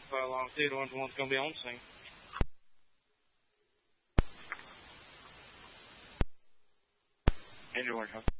Long T, the one's going to be on scene. Angel 1,